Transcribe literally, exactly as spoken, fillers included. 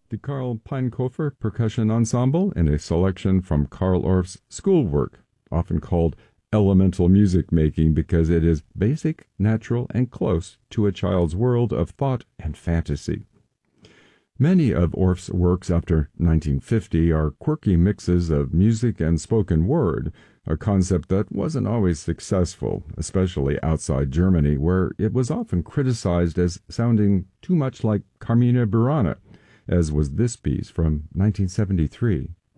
the Karl Peinkofer Percussion Ensemble in a selection from Carl Orff's Schoolwork, often called elemental music making because it is basic, natural, and close to a child's world of thought and fantasy. Many of Orff's works after nineteen fifty are quirky mixes of music and spoken word, a concept that wasn't always successful, especially outside Germany, where it was often criticized as sounding too much like Carmina Burana, as was this piece from nineteen seventy-three.